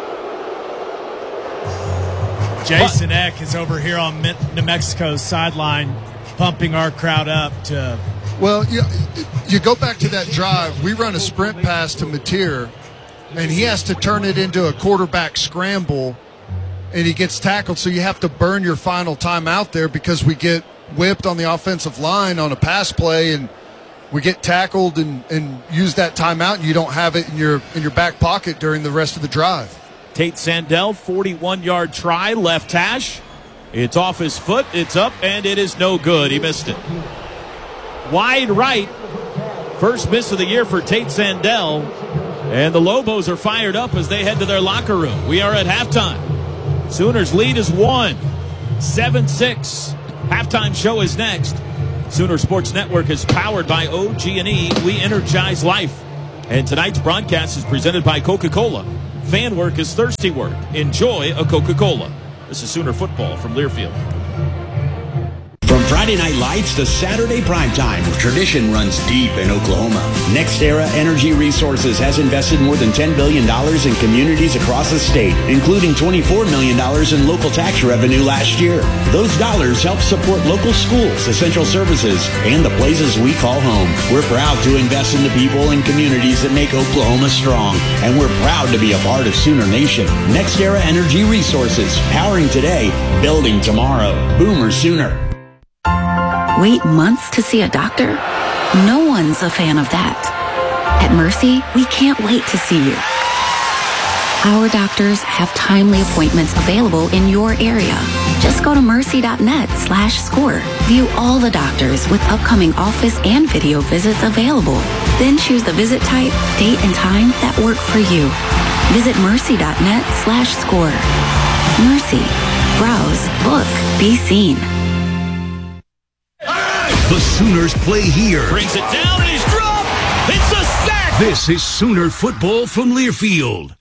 Jason Eck is over here on New Mexico's sideline pumping our crowd up to... Well, you, you go back to that drive. We run a sprint pass to Mateer, and he has to turn it into a quarterback scramble, and he gets tackled, so you have to burn your final time out there because we get whipped on the offensive line on a pass play, and we get tackled and, and use that timeout, and you don't have it in your in your back pocket during the rest of the drive. Tate Sandell, forty-one-yard try, left hash. It's off his foot, it's up, and it is no good. He missed it. Wide right. First miss of the year for Tate Sandell. And the Lobos are fired up as they head to their locker room. We are at halftime. Sooners lead is one. seven six. Halftime show is next. Sooner Sports Network is powered by O G and E. We energize life. And tonight's broadcast is presented by Coca-Cola. Fan work is thirsty work. Enjoy a Coca-Cola. This is Sooner football from Learfield. From Friday Night Lights to Saturday primetime, tradition runs deep in Oklahoma. NextEra Energy Resources has invested more than ten billion dollars in communities across the state, including twenty-four million dollars in local tax revenue last year. Those dollars help support local schools, essential services, and the places we call home. We're proud to invest in the people and communities that make Oklahoma strong, and we're proud to be a part of Sooner Nation. NextEra Energy Resources, powering today, building tomorrow. Boomer Sooner. Wait months to see a doctor? No one's a fan of that. At Mercy, we can't wait to see you. Our doctors have timely appointments available in your area. Just go to mercy.net slash score. View all the doctors with upcoming office and video visits available. Then choose the visit type, date, and time that work for you. Visit mercy.net slash score. Mercy. Browse, book, be seen. The Sooners play here. Brings it down and he's dropped. It's a sack. This is Sooner football from Learfield.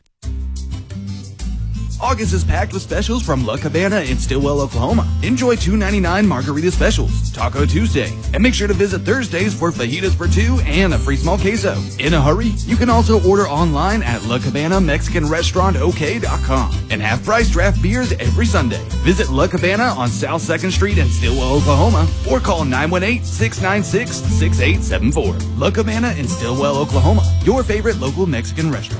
August is packed with specials from La Cabana in Stillwell, Oklahoma. Enjoy two ninety-nine margarita specials, Taco Tuesday, and make sure to visit Thursdays for fajitas for two and a free small queso. In a hurry? You can also order online at La Cabana Mexican Restaurant O K dot com and have price draft beers every Sunday. Visit La Cabana on South second Street in Stillwell, Oklahoma, or call nine one eight, six nine six, six eight seven four. La Cabana in Stillwell, Oklahoma, your favorite local Mexican restaurant.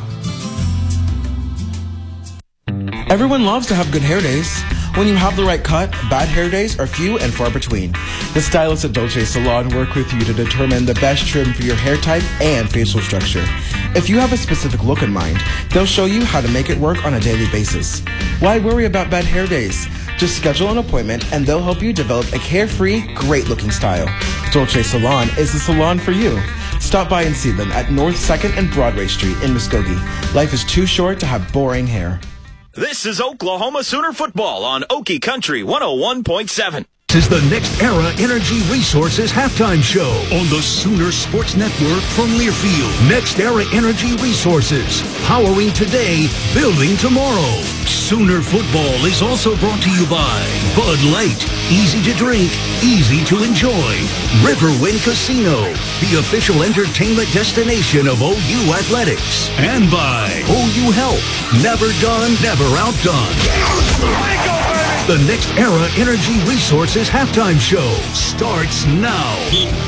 Everyone loves to have good hair days. When you have the right cut, bad hair days are few and far between. The stylists at Dolce Salon work with you to determine the best trim for your hair type and facial structure. If you have a specific look in mind, they'll show you how to make it work on a daily basis. Why worry about bad hair days? Just schedule an appointment and they'll help you develop a carefree, great-looking style. Dolce Salon is the salon for you. Stop by and see them at North second and Broadway Street in Muskogee. Life is too short to have boring hair. This is Oklahoma Sooner football on Okie Country one oh one point seven. This is the NextEra Energy Resources halftime show on the Sooner Sports Network from Learfield. NextEra Energy Resources, powering today, building tomorrow. Sooner football is also brought to you by Bud Light, easy to drink, easy to enjoy. Riverwind Casino, the official entertainment destination of O U Athletics. And by O U Health, never done, never outdone. The NextEra Energy Resources halftime show starts now.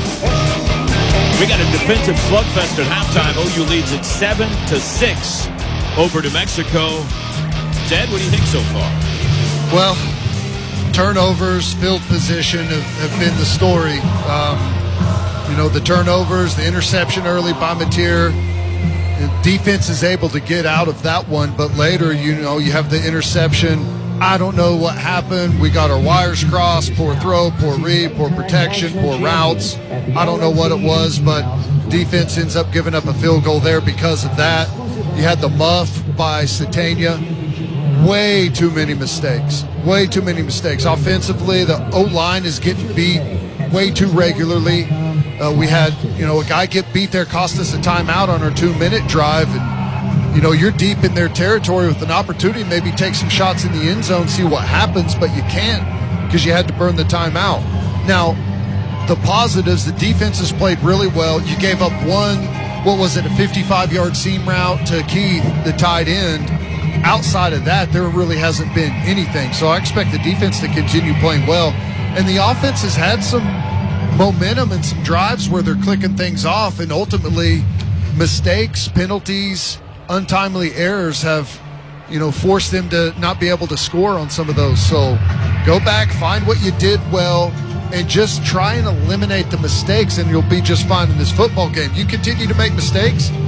We got a defensive slugfest at halftime. O U leads at seven to six over New Mexico. Ted, what do you think so far? Well, turnovers, field position have, have been the story. Um, you know, the turnovers, the interception early by Mateer. Defense is able to get out of that one, but later, you know, you have the interception. I don't know what happened. We got our wires crossed, poor throw, poor read, poor protection, poor routes. I don't know what it was, but defense ends up giving up a field goal there because of that. You had the muff by Satania. Way too many mistakes. Way too many mistakes. Offensively, the O-line is getting beat way too regularly. Uh, we had, you know, a guy get beat there, cost us a timeout on our two-minute drive, and you know, you're deep in their territory with an opportunity to maybe take some shots in the end zone, see what happens, but you can't because you had to burn the timeout. Now, the positives, the defense has played really well. You gave up one, what was it, a fifty-five-yard seam route to Keith, the tight end. Outside of that, there really hasn't been anything. So I expect the defense to continue playing well. And the offense has had some momentum and some drives where they're clicking things off, and ultimately mistakes, penalties, untimely errors have, you know, forced them to not be able to score on some of those. So go back, find what you did well, and just try and eliminate the mistakes, and you'll be just fine in this football game. You continue to make mistakes,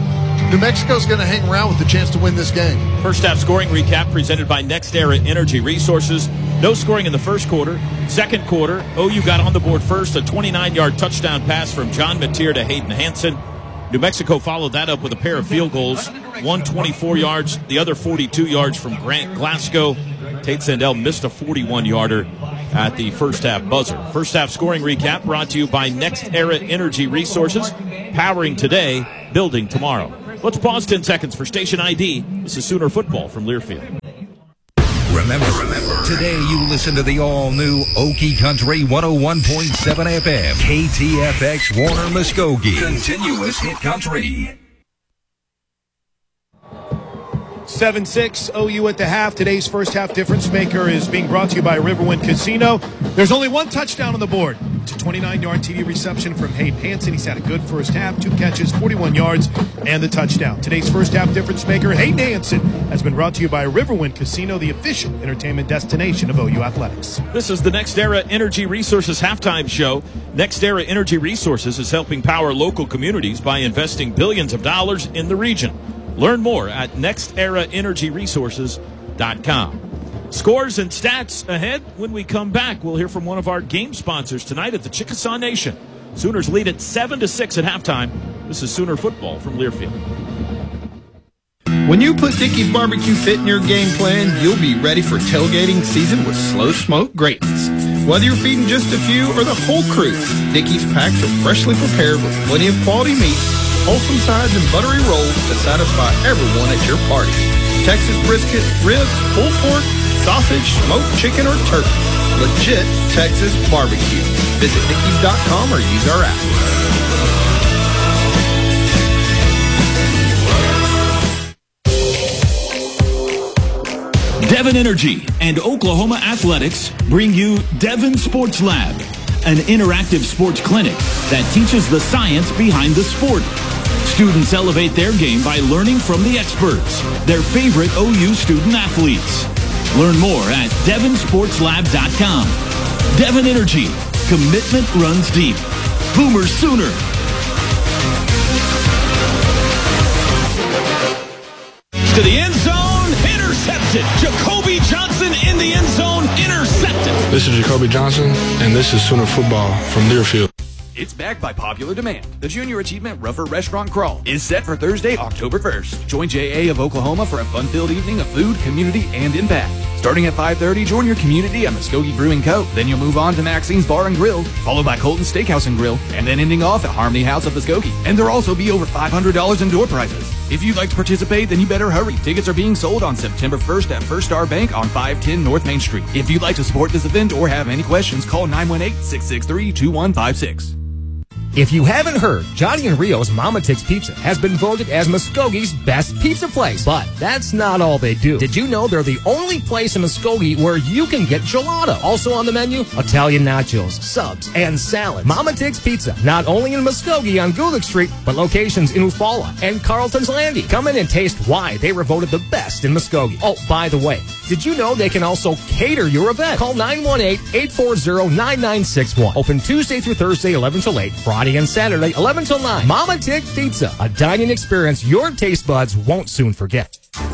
New Mexico's going to hang around with the chance to win this game. First half scoring recap presented by NextEra Energy Resources. No scoring in the first quarter. Second quarter, O U got on the board first, a twenty-nine-yard touchdown pass from John Mateer to Hayden Hansen. New Mexico followed that up with a pair of field goals, one twenty-four yards, the other forty-two yards from Grant Glasgow. Tate Sandell missed a forty-one-yarder at the first half buzzer. First half scoring recap brought to you by NextEra Energy Resources. Powering today, building tomorrow. Let's pause ten seconds for station I D. This is Sooner Football from Learfield. Remember, remember, today you listen to the all-new Okie Country one oh one point seven F M, K T F X Warner Muskogee. Continuous hit country. seven six O U at the half. Today's first half difference maker is being brought to you by Riverwind Casino. There's only one touchdown on the board. It's a twenty-nine-yard T D reception from Hayden Hansen. He's had a good first half, two catches, forty-one yards, and the touchdown. Today's first half difference maker, Hayden Hansen, has been brought to you by Riverwind Casino, the official entertainment destination of O U Athletics. This is the NextEra Energy Resources halftime show. NextEra Energy Resources is helping power local communities by investing billions of dollars in the region. Learn more at next era energy resources dot com. Scores and stats ahead. When we come back, we'll hear from one of our game sponsors tonight at the Chickasaw Nation. Sooners lead at seven to six at halftime. This is Sooner Football from Learfield. When you put Dickey's Barbecue Fit in your game plan, you'll be ready for tailgating season with slow smoke greatness. Whether you're feeding just a few or the whole crew, Dickey's packs are freshly prepared with plenty of quality meat, wholesome sides, and buttery rolls to satisfy everyone at your party. Texas brisket, ribs, pulled pork, sausage, smoked chicken, or turkey. Legit Texas barbecue. Visit dickeys dot com or use our app. Devon Energy and Oklahoma Athletics bring you Devon Sports Lab, an interactive sports clinic that teaches the science behind the sport. Students elevate their game by learning from the experts, their favorite O U student athletes. Learn more at devon sports lab dot com. Devon Energy, commitment runs deep. Boomer Sooner. To the end zone, intercepted. Jacoby Johnson in the end zone, intercepted. This is Jacoby Johnson, and this is Sooner Football from Learfield. It's back by popular demand. The Junior Achievement Rougher Restaurant Crawl is set for Thursday, October first. Join J A of Oklahoma for a fun-filled evening of food, community, and impact. Starting at five thirty, join your community at Muskogee Brewing Co. Then you'll move on to Maxine's Bar and Grill, followed by Colton's Steakhouse and Grill, and then ending off at Harmony House of Muskogee. And there'll also be over five hundred dollars in door prizes. If you'd like to participate, then you better hurry. Tickets are being sold on September first at First Star Bank on five ten North Main Street. If you'd like to support this event or have any questions, call nine one eight, six six three, two one five six. If you haven't heard, Johnny and Rio's Mama Ticks Pizza has been voted as Muskogee's best pizza place. But that's not all they do. Did you know they're the only place in Muskogee where you can get gelato? Also on the menu, Italian nachos, subs, and salads. Mama Ticks Pizza, not only in Muskogee on Gulick Street, but locations in Eufaula and Carlton's Landing. Come in and taste why they were voted the best in Muskogee. Oh, by the way, did you know they can also cater your event? Call nine one eight, eight four zero, nine nine six one. Open Tuesday through Thursday, eleven till eight. Friday and Saturday, eleven till nine. Mama Ticks Pizza, a dining experience your taste buds won't soon forget.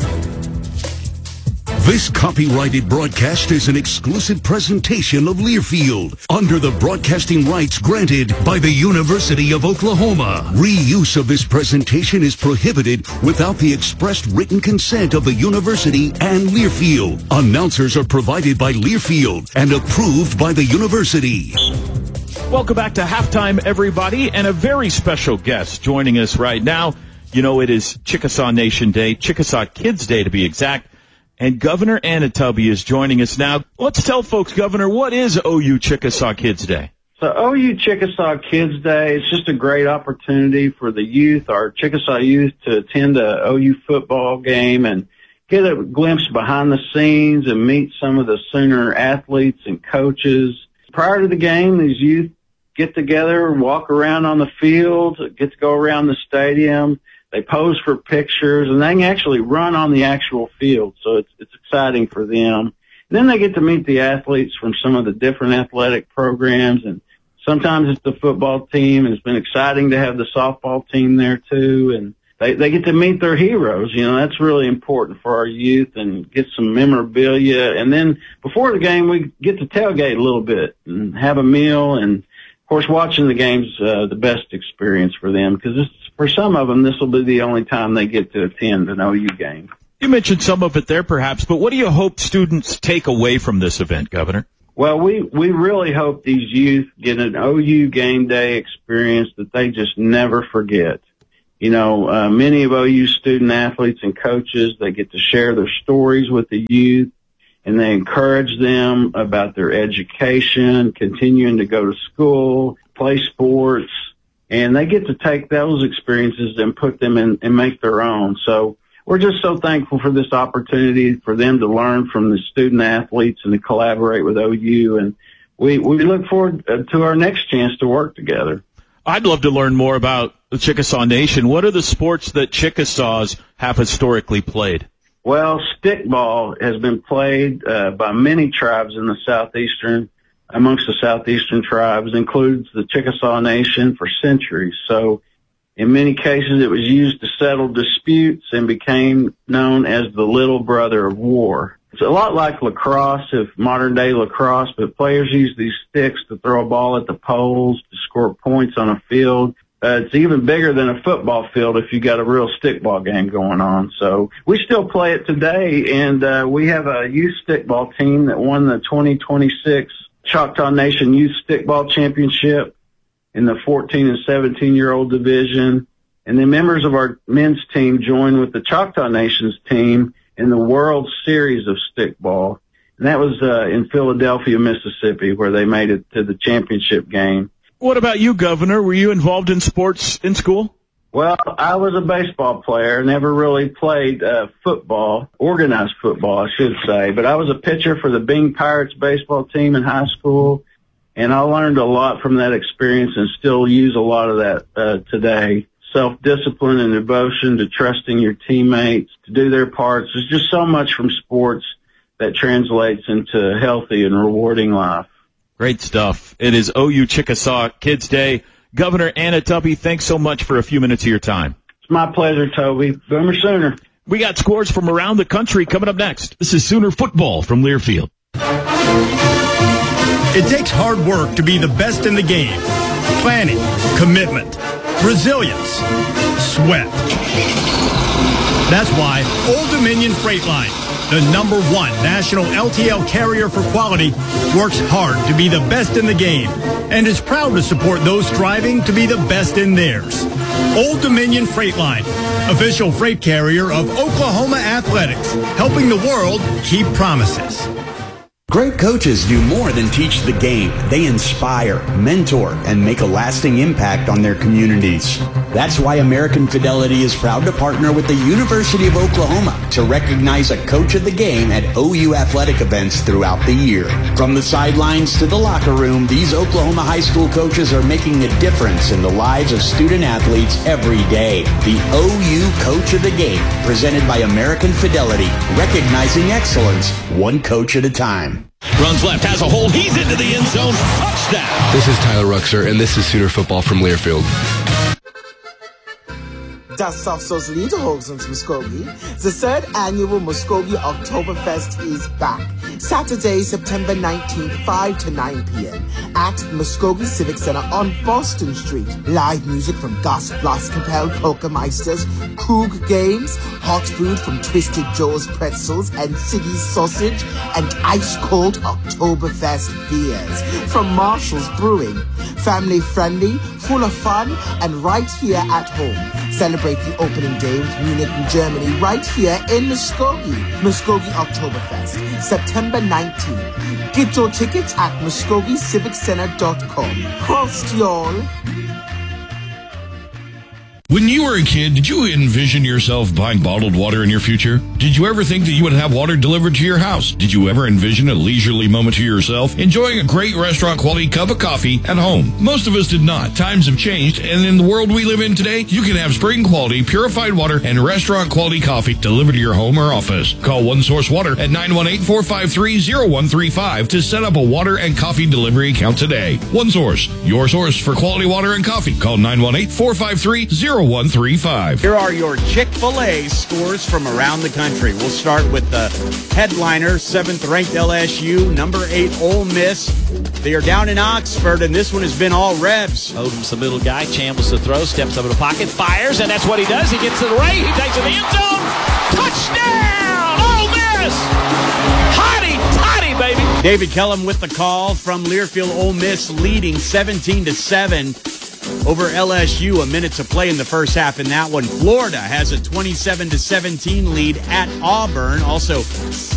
This copyrighted broadcast is an exclusive presentation of Learfield under the broadcasting rights granted by the University of Oklahoma. Reuse of this presentation is prohibited without the expressed written consent of the university and Learfield. Announcers are provided by Learfield and approved by the university. Welcome back to halftime, everybody, and a very special guest joining us right now. You know, it is Chickasaw Nation Day, Chickasaw Kids Day to be exact, and Governor Anatubby is joining us now. Let's tell folks, Governor, what is O U Chickasaw Kids Day? So O U Chickasaw Kids Day, it's just a great opportunity for the youth, our Chickasaw youth, to attend a O U football game and get a glimpse behind the scenes and meet some of the Sooner athletes and coaches. Prior to the game, these youth get together, walk around on the field, get to go around the stadium. They pose for pictures, and they can actually run on the actual field. So it's it's exciting for them. And then they get to meet the athletes from some of the different athletic programs, and sometimes it's the football team, and it's been exciting to have the softball team there too. And they, they get to meet their heroes. You know, that's really important for our youth, and get some memorabilia. And then before the game, we get to tailgate a little bit and have a meal. And, of course, watching the game's uh, the best experience for them, because for some of them, this will be the only time they get to attend an O U game. You mentioned some of it there, perhaps, but what do you hope students take away from this event, Governor? Well, we, we really hope these youth get an O U game day experience that they just never forget. You know, uh, many of O U student athletes and coaches, they get to share their stories with the youth, and they encourage them about their education, continuing to go to school, play sports, and they get to take those experiences and put them in and make their own. So we're just so thankful for this opportunity for them to learn from the student athletes and to collaborate with O U. And we, we look forward to our next chance to work together. I'd love to learn more about the Chickasaw Nation. What are the sports that Chickasaws have historically played? Well, stickball has been played uh, by many tribes in the southeastern, amongst the southeastern tribes, includes the Chickasaw Nation for centuries. So in many cases, it was used to settle disputes and became known as the little brother of war. It's a lot like lacrosse, if modern-day lacrosse, but players use these sticks to throw a ball at the poles to score points on a field. Uh, it's even bigger than a football field if you got a real stickball game going on. So we still play it today, and uh, we have a youth stickball team that won the twenty twenty-six Choctaw Nation Youth Stickball Championship in the fourteen and seventeen-year-old division. And then members of our men's team joined with the Choctaw Nation's team in the World Series of Stickball. And that was uh, in Philadelphia, Mississippi, where they made it to the championship game. What about you, Governor? Were you involved in sports in school? Well, I was a baseball player, never really played uh, football, organized football, I should say. But I was a pitcher for the Bing Pirates baseball team in high school. And I learned a lot from that experience and still use a lot of that uh, today. Self-discipline and devotion to trusting your teammates to do their parts. There's just so much from sports that translates into a healthy and rewarding life. Great stuff. It is O U Chickasaw Kids Day. Governor Anna Tubby, thanks so much for a few minutes of your time. It's my pleasure, Toby. Boomer Sooner. We got scores from around the country coming up next. This is Sooner Football from Learfield. It takes hard work to be the best in the game. Planning, commitment, resilience, sweat. That's why Old Dominion Freight Line, the number one national L T L carrier for quality, works hard to be the best in the game and is proud to support those striving to be the best in theirs. Old Dominion Freight Line, official freight carrier of Oklahoma Athletics, helping the world keep promises. Great coaches do more than teach the game. They inspire, mentor, and make a lasting impact on their communities. That's why American Fidelity is proud to partner with the University of Oklahoma to recognize a coach of the game at O U athletic events throughout the year. From the sidelines to the locker room, these Oklahoma high school coaches are making a difference in the lives of student athletes every day. The O U Coach of the Game, presented by American Fidelity, recognizing excellence one coach at a time. Runs left, has a hold, he's into the end zone, touchdown! This is Tyler Ruxer, and this is Sooner Football from Learfield. Das auf so's Liederhosens Muskogee. The third annual Muskogee Oktoberfest is back. Saturday, September nineteenth, five to nine p.m. at Muskogee Civic Center on Boston Street. Live music from Gus Blaskapel, Polkameisters, Krug Games, hot food from Twisted Joe's Pretzels and Siggy's Sausage, and ice-cold Oktoberfest beers from Marshall's Brewing. Family friendly, full of fun, and right here at home. Celebrate the opening day with Munich in Germany right here in Muskogee. Muskogee Oktoberfest, September nineteenth. Get your tickets at muskogee civic center dot com. Prost, y'all. When you were a kid, did you envision yourself buying bottled water in your future? Did you ever think that you would have water delivered to your house? Did you ever envision a leisurely moment to yourself, enjoying a great restaurant quality cup of coffee at home? Most of us did not. Times have changed, and in the world we live in today, you can have spring quality, purified water, and restaurant quality coffee delivered to your home or office. Call One Source Water at nine one eight, four five three, zero one three five to set up a water and coffee delivery account today. One Source, your source for quality water and coffee. Call nine one eight, four five three, zero one three five. Here are your Chick-fil-A scores from around the country. We'll start with the headliner, seventh-ranked L S U, number eight Ole Miss. They are down in Oxford, and this one has been all Rebs. Odom's the middle guy. Chambliss the throw, steps up in the pocket, fires, and that's what he does. He gets to the right, he takes it to the end zone. Touchdown, Ole Miss! Hotty, toddy, baby. David Kellum with the call from Learfield. Ole Miss leading seventeen to seven over L S U. A minute to play in the first half in that one. Florida has a twenty-seven to seventeen lead at Auburn. Also,